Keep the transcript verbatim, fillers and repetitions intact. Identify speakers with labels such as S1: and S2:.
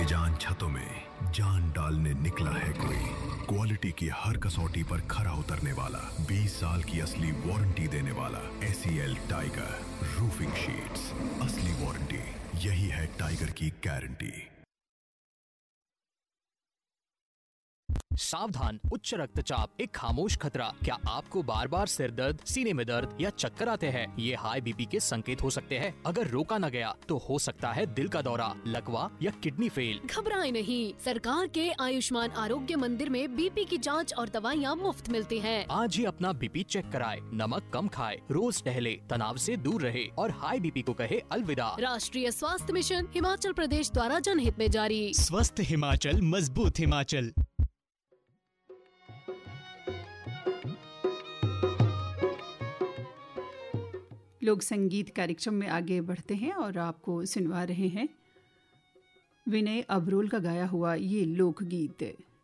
S1: बेजान छतों में जान डालने निकला है कोई। क्वालिटी की हर कसौटी पर खरा उतरने वाला, बीस साल की असली वारंटी देने वाला एसीएल टाइगर रूफिंग शीट्स। असली वारंटी, यही है टाइगर की गारंटी।
S2: सावधान, उच्च रक्तचाप एक खामोश खतरा। क्या आपको बार बार सिर दर्द, सीने में दर्द या चक्कर आते हैं? ये हाई बीपी के संकेत हो सकते हैं। अगर रोका न गया तो हो सकता है दिल का दौरा, लकवा या किडनी फेल।
S3: घबराएं नहीं, सरकार के आयुष्मान आरोग्य मंदिर में बीपी की जांच और दवाइयाँ मुफ्त मिलती हैं।
S2: आज ही अपना बीपी चेक कराए, नमक कम खाए, रोज टहले, तनाव से दूर रहे और हाई बीपी को कहे अलविदा।
S3: राष्ट्रीय स्वास्थ्य मिशन हिमाचल प्रदेश द्वारा जनहित में जारी।
S4: स्वस्थ हिमाचल, मजबूत हिमाचल।
S5: लोक संगीत कार्यक्रम में आगे बढ़ते हैं और आपको सुनवा रहे हैं विनय अब्रोल का गाया हुआ ये लोकगीत।